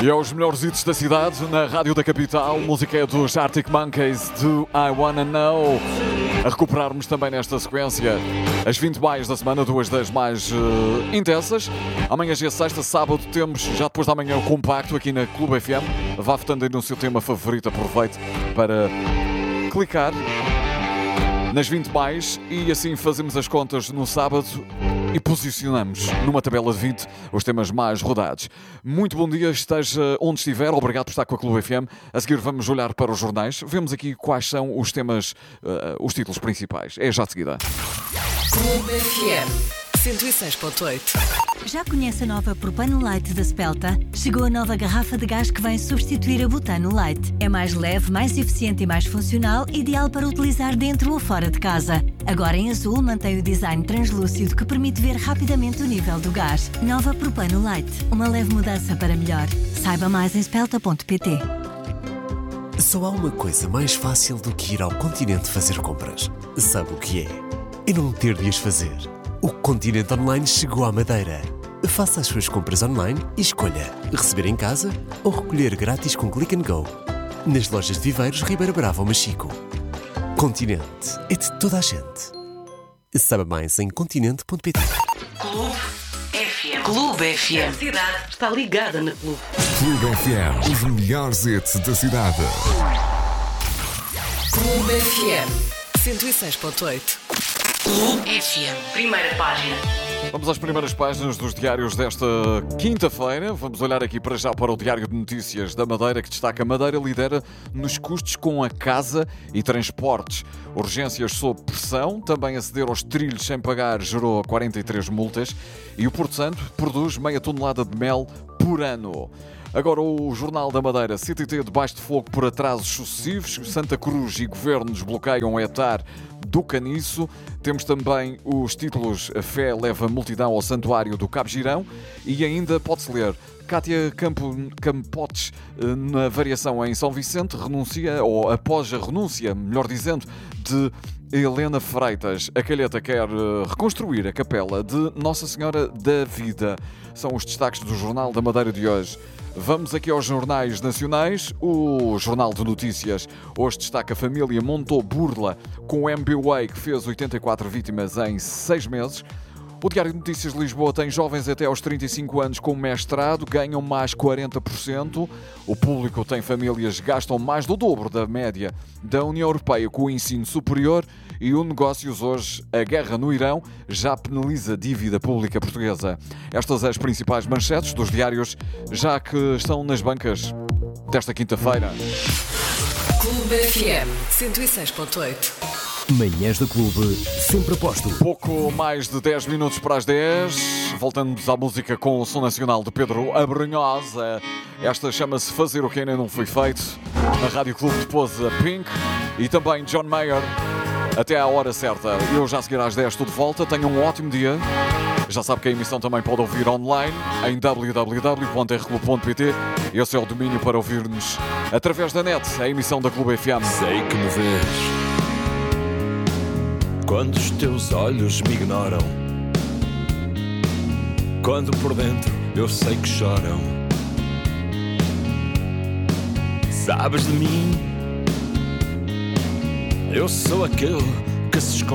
E aos melhores hits da cidade, na Rádio da Capital, música é dos Arctic Monkeys, do I Wanna Know. A recuperarmos também nesta sequência as 20 mais da semana, duas das mais intensas. Amanhã já é sexta, sábado temos, já depois da manhã, o compacto aqui na Clube FM. Vá votando aí no seu tema favorito, aproveite para clicar nas 20 mais e assim fazemos as contas no sábado e posicionamos numa tabela de 20 os temas mais rodados. Muito bom dia, esteja onde estiver, obrigado por estar com a Clube FM. A seguir vamos olhar para os jornais, vemos aqui quais são os temas, os títulos principais. É já de seguida. Clube FM 106.8. Já conhece a nova Propano Light da Spelta? Chegou a nova garrafa de gás que vem substituir a Butano Light. É mais leve, mais eficiente e mais funcional, ideal para utilizar dentro ou fora de casa. Agora em azul mantém o design translúcido que permite ver rapidamente o nível do gás. Nova Propano Light. Uma leve mudança para melhor. Saiba mais em spelta.pt. Só há uma coisa mais fácil do que ir ao Continente fazer compras. Sabe o que é? É não ter de as fazer. O Continente Online chegou à Madeira. Faça as suas compras online e escolha receber em casa ou recolher grátis com Click and Go. Nas lojas de Viveiros, Ribeira Brava ou Machico. Continente é de toda a gente. Saiba mais em continente.pt. Clube FM. Clube FM. A cidade está ligada na Clube. Clube FM, os melhores hits da cidade. Clube FM 106.8. Clube FM. Primeira página. Vamos às primeiras páginas dos diários desta quinta-feira. Vamos olhar aqui para já para o Diário de Notícias da Madeira, que destaca: a Madeira lidera nos custos com a casa e transportes. Urgências sob pressão, também aceder aos trilhos sem pagar gerou 43 multas e o Porto Santo produz meia tonelada de mel por ano. Agora o Jornal da Madeira: CTT debaixo de fogo por atrasos sucessivos, Santa Cruz e Governo desbloqueiam o hectare do Caniço. Temos também os títulos: a fé leva multidão ao Santuário do Cabo Girão e ainda pode-se ler: Cátia Campotes, na variação em São Vicente, renuncia, ou após a renúncia, melhor dizendo, de Helena Freitas. A Calheta quer reconstruir a capela de Nossa Senhora da Vida. São os destaques do Jornal da Madeira de hoje. Vamos aqui aos jornais nacionais. O Jornal de Notícias hoje destaca: a família montou burla com o MBWay que fez 84 vítimas em 6 meses. O Diário de Notícias de Lisboa tem: jovens até aos 35 anos com mestrado ganham mais 40%. O Público tem: famílias gastam mais do dobro da média da União Europeia com o ensino superior. E o Negócios hoje: a guerra no Irão já penaliza a dívida pública portuguesa. Estas as principais manchetes dos diários, já que estão nas bancas desta quinta-feira. Clube FM 106.8. Manhãs do Clube, sempre aposto. Pouco mais de 10 minutos para as 10. Voltamos à música com o som nacional de Pedro Abrunhosa. Esta chama-se Fazer o que ainda não foi feito. Na Rádio Clube depois a Pink e também John Mayer. Até à hora certa. Eu já a seguir às 10 estou de volta. Tenham um ótimo dia. Já sabe que a emissão também pode ouvir online em www.rclube.pt. Esse é o domínio para ouvir-nos através da net, a emissão da Clube FM. Sei que me vês quando os teus olhos me ignoram, quando por dentro eu sei que choram. Sabes de mim, eu sou aquele que se esconde.